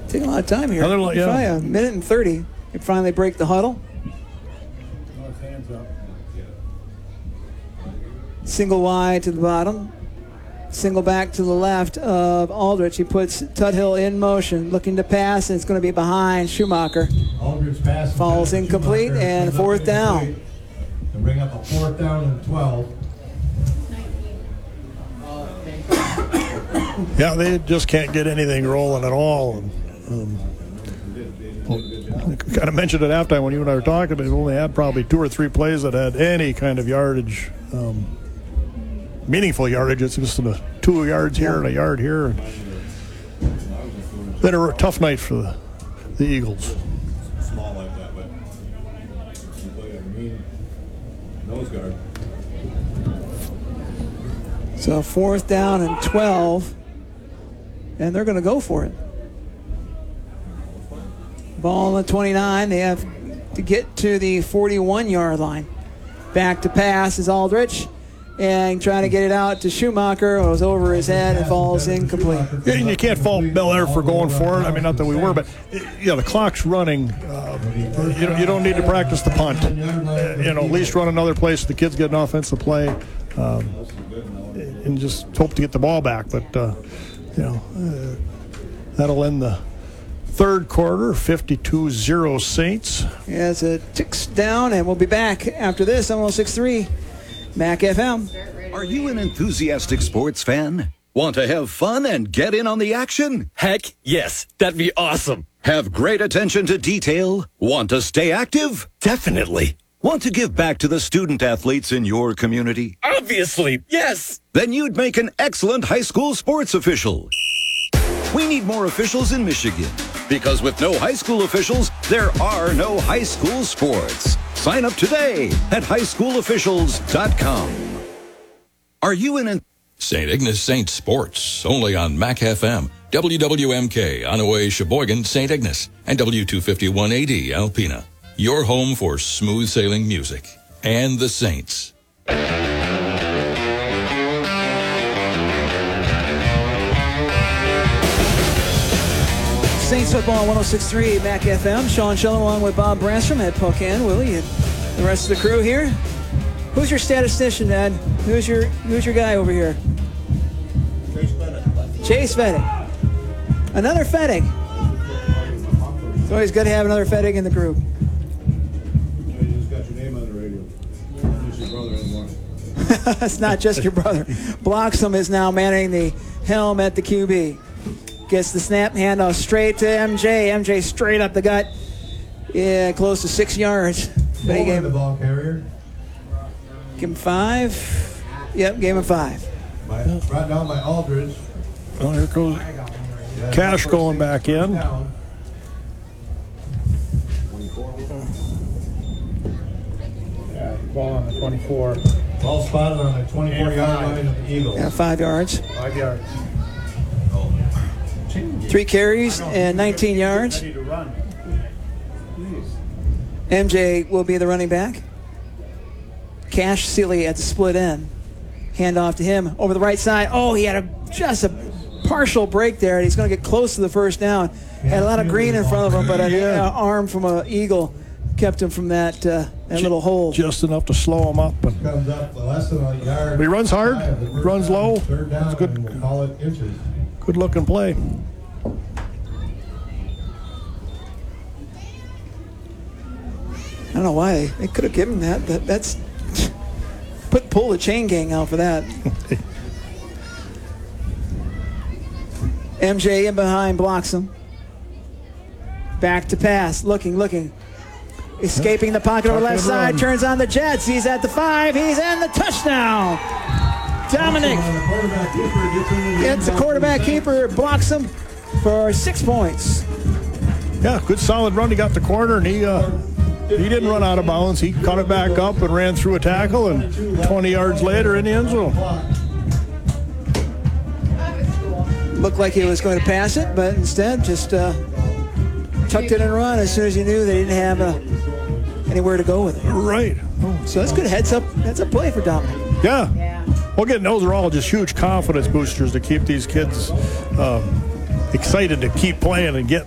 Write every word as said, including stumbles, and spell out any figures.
Taking a lot of time here. Another, yeah. Probably a minute and thirty. They finally break the huddle. Hands up. Single wide to the bottom. Single back to the left of Aldrich. He puts Tuthill in motion, looking to pass, and it's going to be behind Schumacher. Aldrich pass. Falls incomplete, and fourth down. And bring up a fourth down and twelve. Yeah, they just can't get anything rolling at all. Um, I kind of mentioned at halftime when you and I were talking, they've only had probably two or three plays that had any kind of yardage, um, meaningful yardage. It's just a two yards here and a yard here. Been a tough night for the, the Eagles. Small like that, but you play a mean nose guard. So fourth down and twelve, and they're going to go for it. Ball on the twenty-nine. They have to get to the forty-one-yard line. Back to pass is Aldrich, and trying to get it out to Schumacher. It was over his head and falls incomplete. Yeah, you can't fault Bel Air for going for it. I mean, not that we were, but yeah, the clock's running. Uh, you, don't, you don't need to practice the punt. Uh, you know, at least run another play so the kids get an offensive play, um, and just hope to get the ball back. But uh, you know, uh, that'll end the third quarter, fifty-two zero Saints. As it ticks down, and we'll be back after this on one oh six point three Mac F M. Are you an enthusiastic sports fan? Want to have fun and get in on the action? Heck, yes. That'd be awesome. Have great attention to detail? Want to stay active? Definitely. Want to give back to the student athletes in your community? Obviously, yes. Then you'd make an excellent high school sports official. We need more officials in Michigan, because with no high school officials, there are no high school sports. Sign up today at high school officials dot com. Are you in an Saint Ignace Saint Sports, only on Mac F M, W W M K, Onaway, Sheboygan, Saint Ignace, and W two fifty-one A D, Alpena. Your home for smooth sailing music and the Saints. Saints football one oh six point three Mac F M. Sean Shell along with Bob Branstrom, Ed Pocan, Willie, and the rest of the crew here. Who's your statistician, Ed? Who's your Who's your guy over here? Chase Bennett. Chase Fettig. Another Fettig. It's always good to have another Fettig in the group. You just got your name on the radio. Not just your brother anymore. It's not just your brother. Bloxham is now manning the helm at the Q B. Gets the snap, handoff straight to M J. M J straight up the gut. Yeah, close to six yards. But he gave, the ball carrier. Give him five. Yep, gave him five. By, brought down by Aldridge. Well, here goes Cash going back in. Yeah, ball on the twenty-four. Ball spotted on the twenty-four-yard line of the Eagles. Yeah, five yards. Five yards. Three carries and nineteen yards. Ready to run. M J will be the running back. Cash Sealy at the split end. Hand off to him over the right side. Oh, he had a just a partial break there. He's going to get close to the first down. Had a lot of green in front of him, but an Yeah. uh, arm from an Eagle kept him from that uh, that little hole. Just enough to slow him up. And Comes up less than a yard. he runs hard, runs low. Third down, It's good. and we'll call it inches. Good looking play. I don't know why they could have given that. that that's put pull the chain gang out for that. M J in behind blocks him. Back to pass, looking, looking. Escaping the pocket over the left side, run. turns on the Jets. He's at the five, he's in the touchdown. Dominic gets the quarterback keeper, blocks him for six points. Yeah, good solid run. He got the corner, and he uh, he didn't run out of bounds. He caught it back up and ran through a tackle, and twenty yards later in the end zone. Looked like he was going to pass it, but instead just uh, tucked it and run as soon as he knew they didn't have uh, anywhere to go with it. Right. Oh, So that's good heads up, heads up play for Dominic. yeah. Well, again, those are all just huge confidence boosters to keep these kids um, excited to keep playing and get